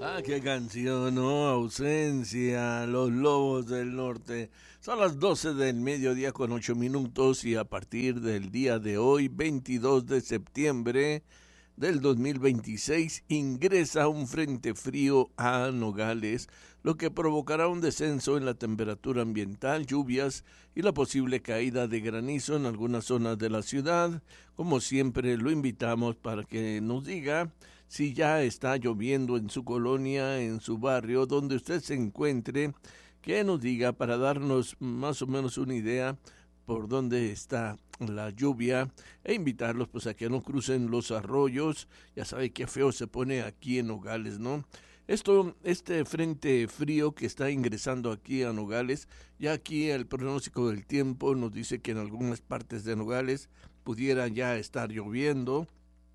Ah, qué canción, ¿no? Ausencia, Los Lobos del Norte. Son las 12 del mediodía con 8 minutos y a partir del día de hoy, 22 de septiembre del 2026, ingresa un frente frío a Nogales, lo que provocará un descenso en la temperatura ambiental, lluvias y la posible caída de granizo en algunas zonas de la ciudad. Como siempre, lo invitamos para que nos diga si ya está lloviendo en su colonia, en su barrio, donde usted se encuentre, que nos diga para darnos más o menos una idea por dónde está la lluvia e invitarlos pues a que no crucen los arroyos. Ya sabe qué feo se pone aquí en Nogales, ¿no? Este frente frío que está ingresando aquí a Nogales, ya aquí el pronóstico del tiempo nos dice que en algunas partes de Nogales pudiera ya estar lloviendo,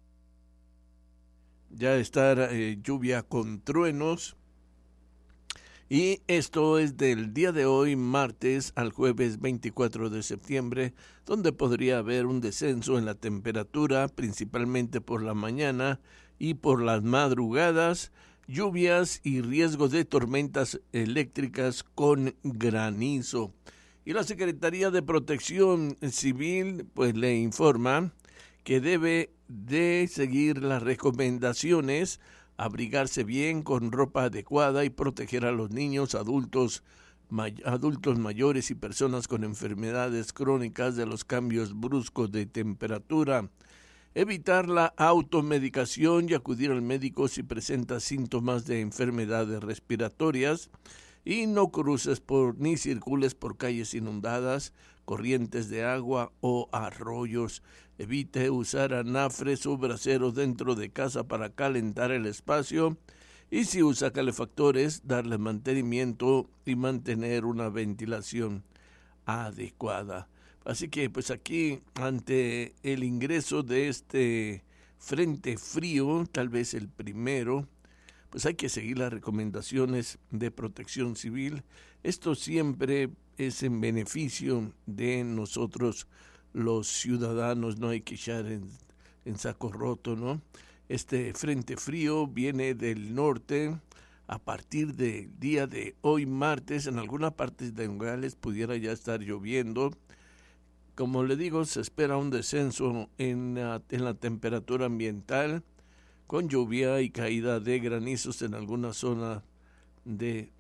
ya estar lluvia con truenos. Y esto es del día de hoy, martes, al jueves 24 de septiembre, donde podría haber un descenso en la temperatura, principalmente por la mañana y por las madrugadas, lluvias y riesgo de tormentas eléctricas con granizo. Y la Secretaría de Protección Civil pues le informa que debe de seguir las recomendaciones, abrigarse bien con ropa adecuada y proteger a los niños, adultos mayores y personas con enfermedades crónicas de los cambios bruscos de temperatura. Evitar la automedicación y acudir al médico si presenta síntomas de enfermedades respiratorias. Y no cruces ni circules por calles inundadas, corrientes de agua o arroyos. Evite usar anafres o braseros dentro de casa para calentar el espacio. Y si usa calefactores, darle mantenimiento y mantener una ventilación adecuada. Así que pues aquí, ante el ingreso de este frente frío, tal vez el primero, pues hay que seguir las recomendaciones de Protección Civil. Esto siempre es en beneficio de nosotros los ciudadanos, no hay que echar en saco roto, ¿no? Este frente frío viene del norte. A partir del día de hoy, martes, en algunas partes de Nogales pudiera ya estar lloviendo. Como le digo, se espera un descenso en la temperatura ambiental, con lluvia y caída de granizos en alguna zona de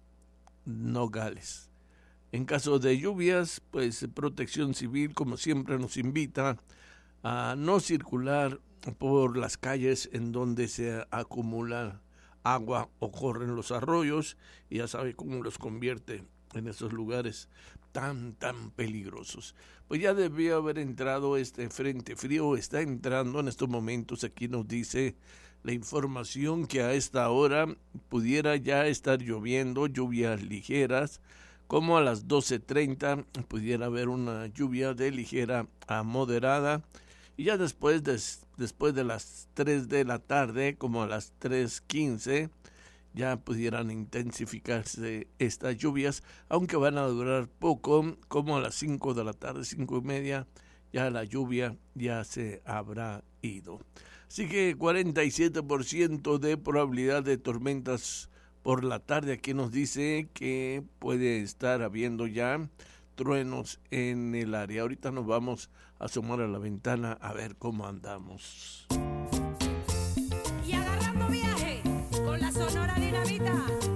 Nogales. En caso de lluvias, pues Protección Civil, como siempre, nos invita a no circular por las calles en donde se acumula agua o corren los arroyos, y ya sabe cómo los convierte en esos lugares tan peligrosos. Pues ya debió haber entrado este frente frío, está entrando en estos momentos. Aquí nos dice la información que a esta hora pudiera ya estar lloviendo, lluvias ligeras, como a las 12:30 pudiera haber una lluvia de ligera a moderada, y ya después de las 3 de la tarde, como a las 3:15, ya pudieran intensificarse estas lluvias, aunque van a durar poco, como a las 5 de la tarde, 5:30, ya la lluvia ya se habrá ido. Así que 47% de probabilidad de tormentas por la tarde. Aquí nos dice que puede estar habiendo ya truenos en el área. Ahorita nos vamos a asomar a la ventana a ver cómo andamos. Y agarrando viaje con la Sonora Dinamita.